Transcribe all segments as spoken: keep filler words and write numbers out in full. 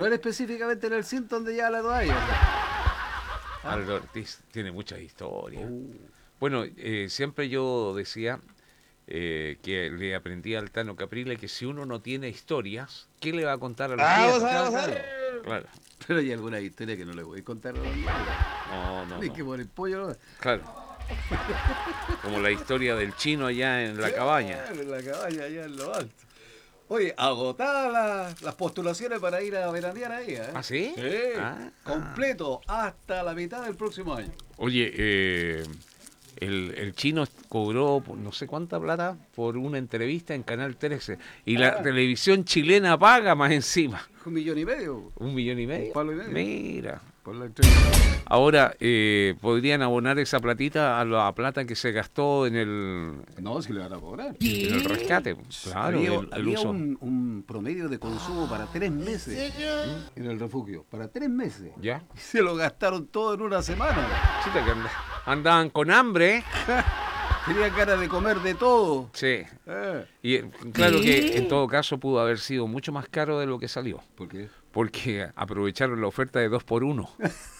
era específicamente en el cinto donde lleva la toalla. ¿Ah? Aldo Ortiz tiene muchas historias. Uh. Bueno, eh, siempre yo decía eh, que le aprendí al Tano Caprile que si uno no tiene historias, ¿qué le va a contar a los Ah, viejos? claro, Claro, claro. claro. Pero hay alguna historia que no le voy a contar a los niños. No, no, Ni no. que por el pollo. No. Claro. Como la historia del chino allá en la cabaña. En la cabaña, allá en lo alto. Oye, agotadas las, las postulaciones para ir a veranear ahí, ¿eh? ¿Ah, sí? Sí, Ah, completo, hasta la mitad del próximo año. Oye, eh, el, el chino cobró no sé cuánta plata por una entrevista en Canal trece. Y la Ah. televisión chilena paga más encima. Un millón y medio. ¿Un millón y medio? Un palo y medio. Mira. Por la entrevista. Ahora, eh, ¿podrían abonar esa platita a la plata que se gastó en el, No, si le van a cobrar. en el rescate? Claro, había el, el había uso. un, un promedio de consumo para tres meses en el refugio. Para tres meses. ¿Ya? Y se lo gastaron todo en una semana. Chita, que and- andaban con hambre. Tenía cara de comer de todo. Sí. Eh. Y eh, claro que en todo caso pudo haber sido mucho más caro de lo que salió. ¿Por qué? Porque aprovecharon la oferta de dos por uno.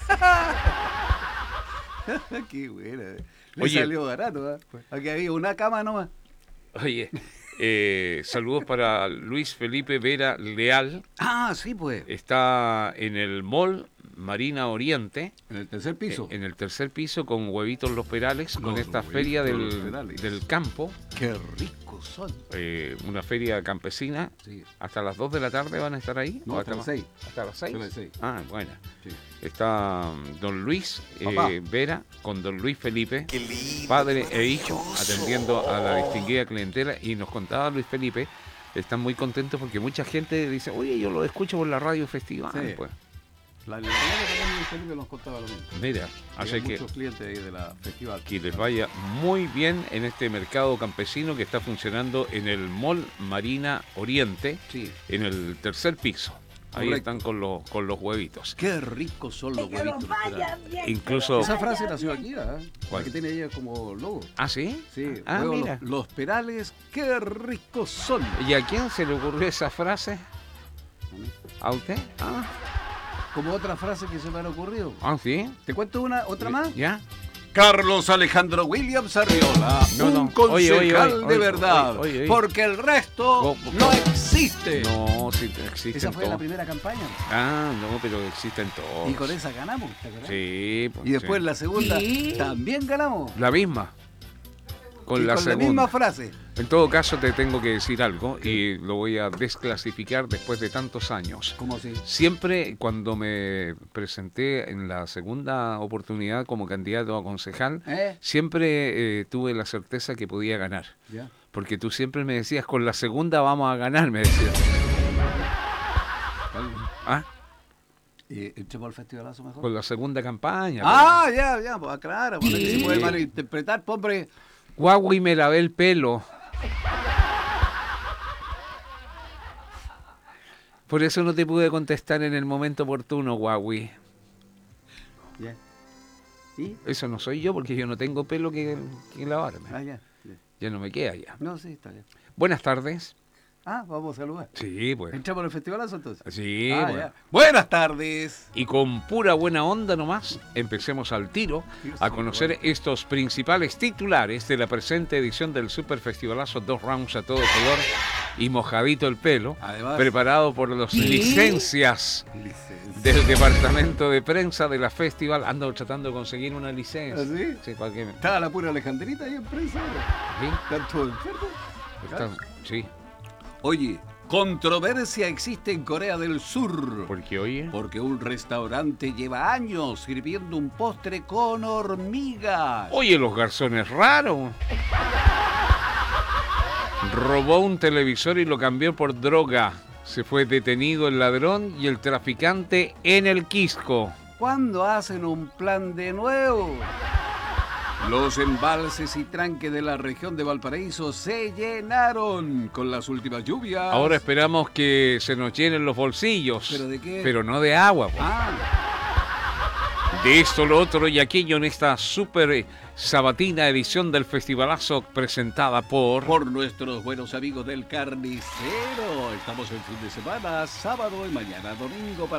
Qué buena. Le Oye. salió barato, ¿eh? Aquí había una cama nomás. Oye, eh, saludos para Luis Felipe Vera Leal. Ah, sí, pues. Está en el Mall Marina Oriente, En el tercer piso. eh, en el tercer piso con Huevitos Los Perales, con Los esta Huevitos feria Los del, Perales. del campo, Qué ricos son. eh, una feria campesina. Sí. ¿Hasta las dos de la tarde van a estar ahí? No, ¿O hasta las más? seis. ¿Hasta las seis? Hasta las seis. Ah, bueno. Sí. Está um, don Luis Papá. eh, Vera con don Luis Felipe, padre e hijo, atendiendo a la distinguida clientela. Y nos contaba Luis Felipe, están muy contentos porque mucha gente dice, oye, yo lo escucho por la radio festival. Sí. Pues. La la también Luis Felipe nos contaba lo mismo. Mira, así Había que muchos clientes ahí de la festival. que les vaya muy bien en este mercado campesino que está funcionando en el Mall Marina Oriente, Sí. en el tercer piso. Ahí Correcto. están con los con los huevitos. Qué ricos son los huevitos. espera. Incluso... Esa frase nació aquí, ¿eh? ¿Cuál? La que tiene ella como logo. ¿Ah, sí? Sí. Ah, Luego mira. Los, los perales, qué ricos son. ¿Y a quién se le ocurrió esa frase? ¿A usted? Ah, Como otra frase que se me ha ocurrido. ah sí. ¿Te cuento una, otra más? ¿Ya? Carlos Alejandro Williams Arriola, No, un no. concejal Oye, oye, oye, de oye, verdad, oye, oye. porque el resto ¿Cómo, no cómo? existe. No, sí existen Esa fue la todos. primera campaña. Ah, no, pero existen todos. Y con esa ganamos, ¿te acuerdas? Sí. Pues, Y después sí. la segunda también ganamos. La misma. Con Y la con segunda. la misma frase. En todo caso te tengo que decir algo y lo voy a desclasificar después de tantos años. ¿Cómo así? Siempre cuando me presenté en la segunda oportunidad como candidato a concejal, ¿Eh? siempre eh, tuve la certeza que podía ganar. Ya. Porque tú siempre me decías, con la segunda vamos a ganar, me decías. ¿Ah? Eh, entremos al festivalazo mejor. Con la segunda campaña. Ah, ya, ya, pues claro, porque Sí. se puede malinterpretar, pues, hombre. Guagui me lavé el pelo. Por eso no te pude contestar en el momento oportuno, Guagui. Ya. ¿Y? Eso no soy yo porque yo no tengo pelo que, que lavarme. Ah, ya. ya. Ya no me queda ya. No, sí, está bien. Buenas tardes. Ah, vamos a saludar. Sí, pues. ¿Entramos al festivalazo entonces? Sí, Ah, bueno. ya. Buenas tardes. Y con pura buena onda nomás, empecemos al tiro a conocer estos principales titulares de la presente edición del Super Festivalazo, dos rounds a todo color y mojadito el pelo, Además- preparado por los licencias Licencia. del departamento de prensa de la festival. Ando tratando de conseguir una licencia. ¿Ah, sí? Sí, para que me... Estaba la pura Alejandrita ahí en prensa. ¿Sí? ¿Están todos enfermos? Está- sí, Oye, controversia existe en Corea del Sur. porque oye... Porque un restaurante lleva años sirviendo un postre con hormigas. Oye, los garzones raros. Robó un televisor y lo cambió por droga. Se fue detenido el ladrón y el traficante en el Quisco. ¿Cuándo hacen un plan de nuevo? Los embalses y tranques de la región de Valparaíso se llenaron con las últimas lluvias. Ahora esperamos que se nos llenen los bolsillos. ¿Pero de qué? Pero no de agua. Po. Ah, De esto, lo otro y aquello en esta super eh, sabatina edición del Festivalazo presentada por... por nuestros buenos amigos del Carnicero. Estamos en fin de semana, sábado y mañana domingo para